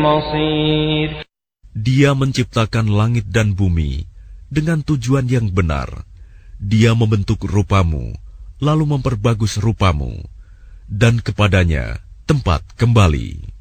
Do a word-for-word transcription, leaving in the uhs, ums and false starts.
المصير. Dia menciptakan langit dan bumi dengan tujuan yang benar. Dia membentuk rupamu, lalu memperbagus rupamu, dan kepadanya tempat kembali.